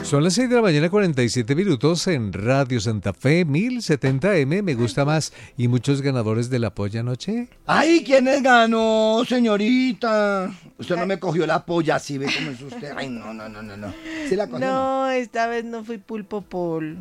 Son las 6 de la mañana, 47 minutos en Radio Santa Fe, 1070M, me gusta más. ¿Y muchos ganadores de la polla anoche? Ay, ¿quiénes ganó, señorita? Usted no me cogió la polla, así ve cómo es usted. Ay, no. ¿Sí la cogió? No, esta vez no fui Pulpo Pol.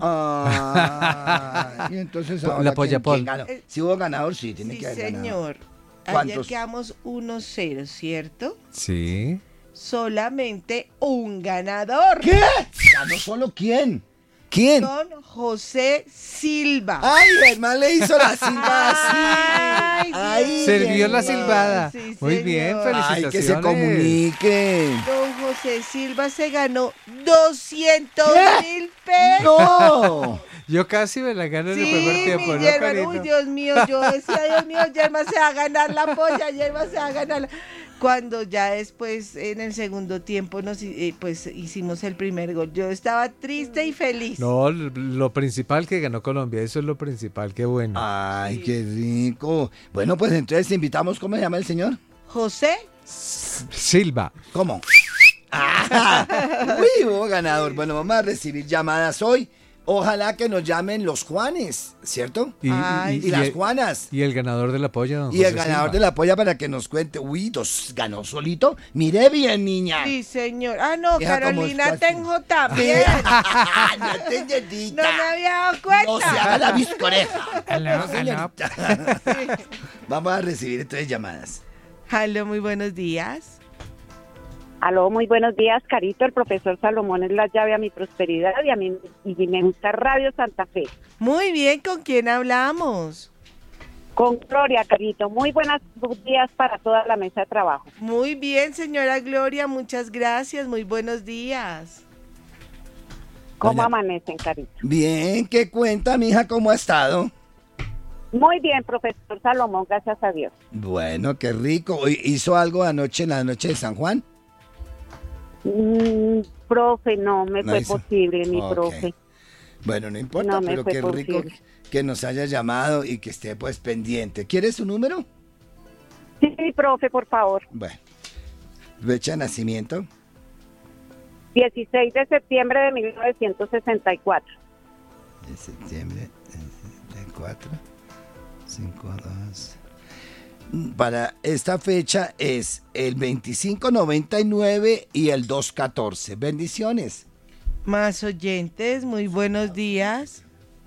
Y entonces La ahora, polla ¿quién Pol. ganó? Si hubo ganador, sí, tiene Sí, que haber ganado. señor. Ayer ¿Cuántos? quedamos 1-0, ¿cierto? Sí. Solamente un ganador. ¿Qué? ¿Ganó solo quién? ¿Quién? Don José Silva. Ay, el man le hizo la silbada así. Ay, Ay, Sirvió la hermano. silbada. Sí, Muy bien, señor. felicitaciones. Ay, que se comunique. Don José Silva se ganó 200.000 pesos. ¡No! Yo casi me la gano en el primer Sí, tiempo, mi ¿no, Yerma, Carito? uy, Dios mío, yo decía, Dios mío, Yerma se va a ganar la polla, Yerma se va a ganar Cuando ya después, en el segundo tiempo, pues hicimos el primer gol. Yo estaba triste y feliz. No, lo principal que ganó Colombia, eso es lo principal, qué bueno. Ay, Sí. qué rico. Bueno, pues entonces invitamos, ¿cómo se llama el señor? José, Silva. ¿Cómo? Uy, hubo ganador. Bueno, vamos a recibir llamadas hoy. Ojalá que nos llamen los Juanes, ¿cierto? Ay, Y las Juanas. Y el ganador de la polla, don Y el José ganador Silva. de la polla para que nos cuente. Uy, ganó solito. Mire bien, niña. sí, señor. Ah, no, Mira cómo Carolina está así. Tenjo también. No te entendí. No me había dado cuenta. No se haga la viscoreja. Aló, aló. Señorita. Vamos a recibir entonces llamadas. Aló, muy buenos días. Aló, muy buenos días, Carito. El profesor Salomón es la llave a mi prosperidad y me gusta Radio Santa Fe. Muy bien, ¿con quién hablamos? Con Gloria, Carito. Muy buenos días para toda la mesa de trabajo. Muy bien, señora Gloria, muchas gracias, muy buenos días. ¿Cómo Doña- amanecen, Carito? Bien, ¿qué cuenta, mija? ¿Cómo ha estado? Muy bien, profesor Salomón, gracias a Dios. Bueno, qué rico. ¿Hizo algo anoche en la noche de San Juan? Profe, no me No fue hizo. posible, mi Ok. profe. Bueno, no importa, No me pero fue qué rico posible. que nos haya llamado y que esté pues pendiente. ¿Quieres su número? Sí, profe, por favor. Bueno, fecha de nacimiento. 16 de septiembre de 1964. De septiembre del 4, 5, 2. Para esta fecha es el 2599 y el 214. Bendiciones. Más oyentes, muy buenos días.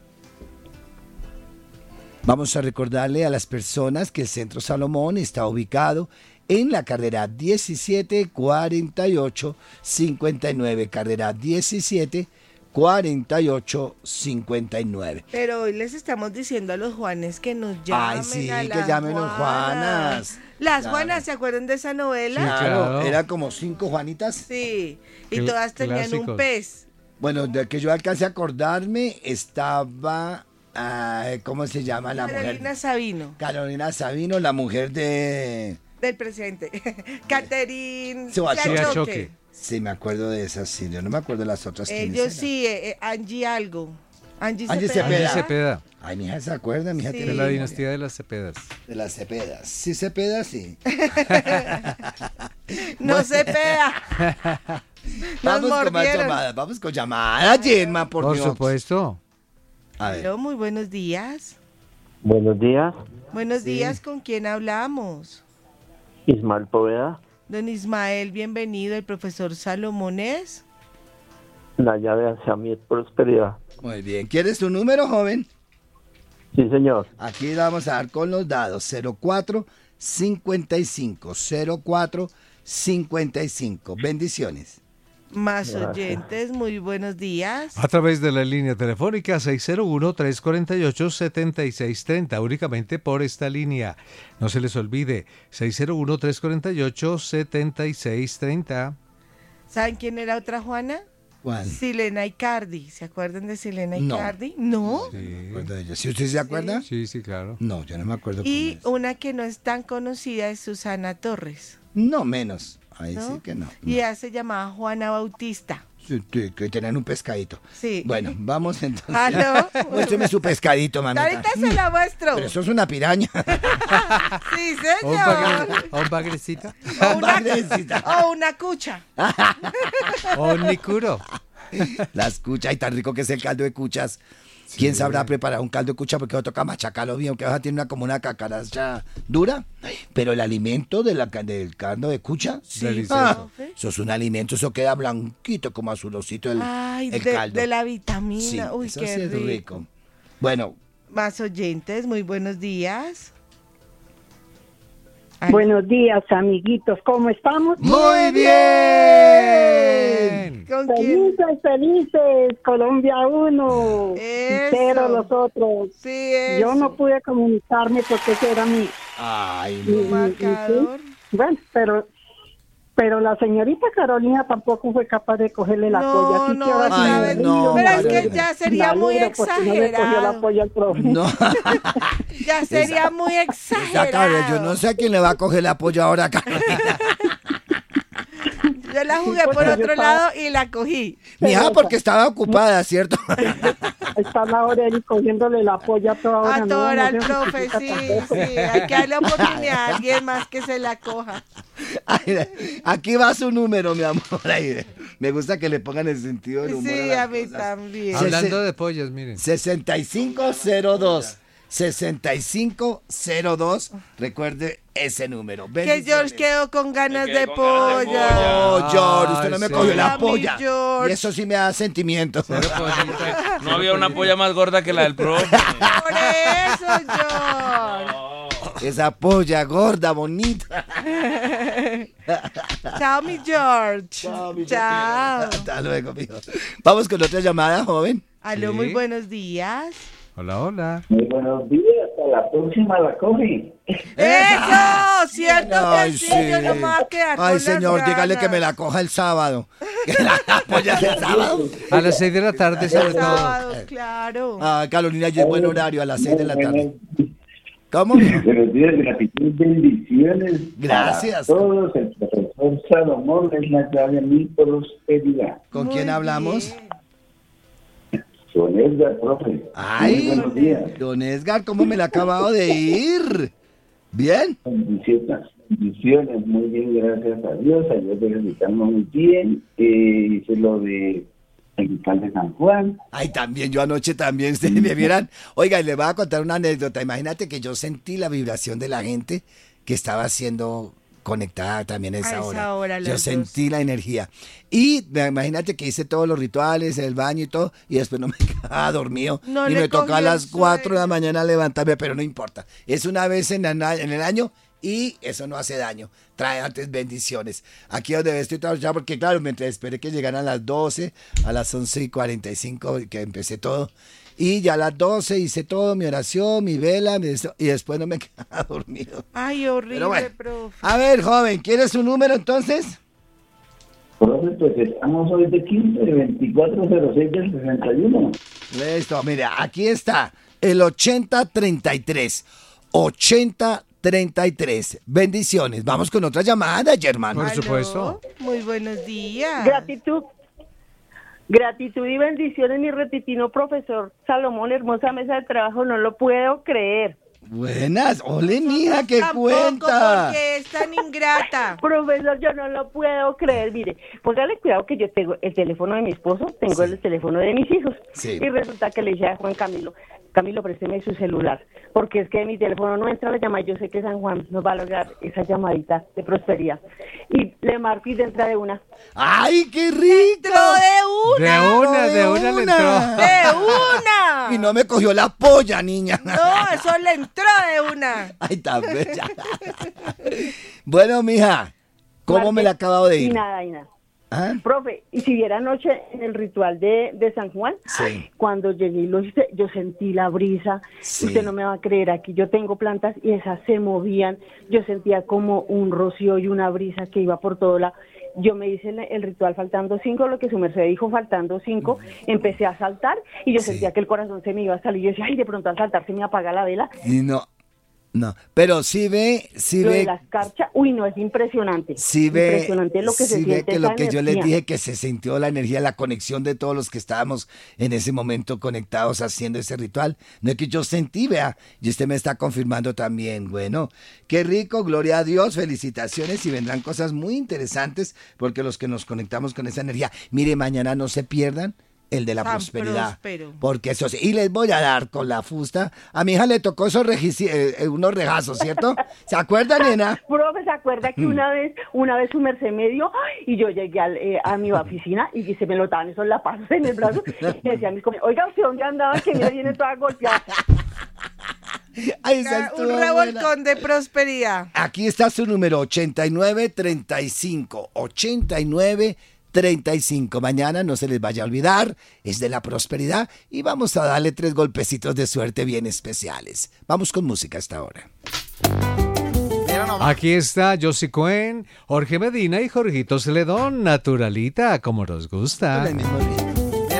Vamos a recordarle a las personas que el Centro Salomón está ubicado en la carrera 174859, carrera 174859. Pero hoy les estamos diciendo a los Juanes que nos llamen. Ay, sí, a que las llamen los Juanas. Las Claro. Juanas, ¿se acuerdan de esa novela? Sí, claro. Eran como 5 Juanitas. Sí, y Cl- todas tenían un clásicos. pez. Bueno, de que yo alcancé a acordarme, estaba, ¿cómo se llama la Carolina mujer? Sabino, Carolina Sabino, la mujer de... del presente. Catherine Siachoque. Siachoque. Sí, me acuerdo de esas, sí, yo no me acuerdo de las otras. ¿Quiénes Ellos eran? sí, Angie algo. Angie Angie Cepeda. Angie Cepeda. Cepeda, Ay, mi hija se acuerda, mi hija Sí. tiene de la memoria. dinastía de las Cepedas. De las Cepedas. Sí, Cepeda, sí. No Cepeda. Nos Vamos con más mordieron. llamadas, vamos con llamadas, Gemma, por Dios. Supuesto. A ver, Aló, muy buenos días. Buenos días, Buenos días, ¿con quién hablamos? Ismael Poveda, Don Ismael, bienvenido. El profesor Salomón es. la llave hacia mi prosperidad. muy bien. ¿Quieres tu número, joven? Sí, señor. Aquí le vamos a dar con los dados 0455 0455. Bendiciones. Más oyentes, muy buenos días. A través de la línea telefónica 601-348-7630, únicamente por esta línea. No se les olvide, 601-348-7630. ¿Saben quién era otra Juana? ¿Cuál? Silena Icardi. ¿Se acuerdan de Silena No. Icardi? No. No me acuerdo de ella. ¿Sí usted se acuerda? Sí, sí, claro. No, yo no me acuerdo. Y cómo es. una que no es tan conocida es Susana Torres. No, menos. Ahí ¿No? sí que no. Y ella se llamaba Juana Bautista. Sí, que tenían un pescadito. Sí. Bueno, vamos entonces. ¿Aló? Muéstrame su pescadito, mamita. Ahorita se la muestro. Pero eso es una piraña. Sí, ¿O un, señor. ¿O un bagrecito? O una, Bagrecita. o una cucha. ¿O un nicuro? Las cuchas, y tan rico que es el caldo de cuchas. ¿Quién sabrá preparar un caldo de cucha? Porque no toca machacarlo bien, que tiene como una cacaracha dura. Pero el alimento del caldo de cucha, Delicioso. eso es un alimento, eso queda blanquito como azulosito el caldo. de la vitamina. Sí, Uy, eso qué sí es rico. rico. Bueno, Más oyentes, muy buenos días. Ay, Buenos días, amiguitos. ¿Cómo estamos? ¡muy bien! ¿Con quién? Felices. Colombia 1. Eso. 0 los otros. Sí, eso. Yo no pude comunicarme porque ese era mi... Ay, Tu no. marcador. Bueno, pero la señorita Carolina tampoco fue capaz de cogerle la No, polla. Así no, que ahora sí Ay, me ¿sabes? no, Pero es que Carolina. ya sería muy alegro porque no le cogió la exagerado. polla al profe. No, Ya sería muy esa exagerado. Carol, yo no sé a quién le va a coger el apoyo ahora, Carolina. Yo la jugué por Porque yo otro estaba- lado y la cogí. Mija, porque estaba ocupada, ¿cierto? Está la Aureli cogiéndole la polla a toda hora. A toda hora al se profe, justifica sí, tampoco. sí. Hay que darle oportunidad a alguien más que se la coja. Ay, aquí va su número, mi amor. Ay, me gusta que le pongan el sentido del humor. Sí, las a mí cosas. también. Hablando de pollas, miren. 6502. 6502. Recuerde ese número. Que Bendiciones. George quedó con ganas Me quedé de con ganas de polla. Oh, George, usted no me Ay, cogió sí. la Hola, mi polla. George. Y eso sí me da sentimiento. Cero pollita. No había una polla más gorda que la del profe. Por eso, George. Esa polla gorda, bonita. Chao, mi George. Chao, mi Chao. Hasta luego, mijo. Vamos con otra llamada, joven. Aló, Sí. muy buenos días. Hola, hola. Muy buenos días, hasta la próxima la coge. ¡Eso! ¿Cierto Ay, que sí? Yo no me voy a quedar con Ay, las señor, dígale que me la ganas. coja el sábado. Que la polla del sábado. A las 6 de la tarde, sobre El todo. sábado, claro. Ah, Carolina, ya es buen horario, a las 6 de la tarde. ¿Cómo, mijo? Buenos días, gratitud, bendiciones. Gracias. Para todos, el profesor Salomón es la llave a mi prosperidad. ¿Con Muy quién hablamos? bien. Con Edgar, profe. Ay, Muy buenos días. Don Edgar, ¿cómo me la ha acabado de ir? ¿Bien? Bendiciones, muy bien, gracias a Dios. Ayer felicitamos muy bien. Hice lo de el alcalde de San Juan. Ay, también, yo anoche también, ustedes me vieran. Oiga, y le voy a contar una anécdota. Imagínate que yo sentí la vibración de la gente que estaba siendo conectada también a esa hora. los Yo dos. sentí la energía. Y imagínate que hice todos los rituales, el baño y todo, y después no me quedaba dormido. No y le me toca a cogió las el 4 de la sueño. mañana levantarme, pero no importa. Es una vez en el año y eso no hace daño. Trae antes bendiciones. Aquí donde estoy trabajando, porque claro, mientras esperé que llegaran a las 12, a las 11:45 que empecé todo. Y ya a las 12 hice todo, mi oración, mi vela, y después no me quedaba dormido. Ay, horrible, Pero bueno. profe. A ver, joven, ¿quieres su número entonces? Profe, pues estamos hoy de 15, de 2406 del 61. Listo, mira, aquí está, el 8033. 8033. Bendiciones. Vamos con otra llamada, Germán. Por Aló, supuesto. Muy buenos días. Gratitud y bendiciones, mi repitino profesor Salomón, hermosa mesa de trabajo, no lo puedo creer. Buenas, ole mija, ¿qué Tampoco cuenta? porque es tan ingrata. Profesor, yo no lo puedo creer. Mire, póngale cuidado que yo tengo el teléfono de mi esposo, tengo Sí. el teléfono de mis hijos. Sí. Y resulta que le dije a Juan Camilo, présteme su celular, porque es que de mi teléfono no entra la llamada. Yo sé que San Juan nos va a lograr esa llamadita de prosperidad. Y le marco y entra de una. ¡Ay, qué rico! ¡Entró De una le entró. ¡De una! Y no me cogió la polla, niña. No, eso le entró de una. Ay, tan bella. Bueno, mija, ¿cómo Marqué me la ha acabado de Y ir? nada, y nada. ¿Ah? Profe, y si viera anoche en el ritual de San Juan, Sí. cuando llegué y lo hice, yo sentí la brisa. Sí. Usted no me va a creer, aquí yo tengo plantas y esas se movían. Yo sentía como un rocío y una brisa que iba por todo lado. Yo me hice el ritual faltando 5, lo que su merced dijo faltando 5. Empecé a saltar y yo Sí. sentía que el corazón se me iba a salir. Yo decía, ay, de pronto al saltar se me apaga la vela. Y no. No, pero sí Lo de ve, la escarcha, uy, no, es impresionante. sí ve, Impresionante lo que se sí ve siente que lo esa que yo les energía. dije, que se sintió la energía, la conexión de todos los que estábamos en ese momento conectados haciendo ese ritual. No es que yo sentí, vea, y usted me está confirmando también. Bueno, qué rico, gloria a Dios, felicitaciones y vendrán cosas muy interesantes porque los que nos conectamos con esa energía, mire, mañana no se pierdan el de la Tan prosperidad. próspero. Porque eso sí, y les voy a dar con la fusta. A mi hija le tocó esos unos regazos, ¿cierto? ¿Se acuerdan, nena? Profe, ¿se acuerda que una vez su merced me dio, ¡ay! Y yo llegué a mi oficina y se me notaban esos lapazos en el brazo y decía a mis compañeros, oiga, ¿usted dónde andaba? Que me viene toda golpeada. Ahí está, Un revolcón de prosperidad. Aquí está su número, 8935. 8935. Mañana no se les vaya a olvidar, es de la prosperidad y vamos a darle 3 golpecitos de suerte bien especiales. Vamos con música hasta ahora. Aquí está Josie Cohen, Jorge Medina y Jorgito Celedón, naturalita, como nos gusta. Con el mismo ritmo.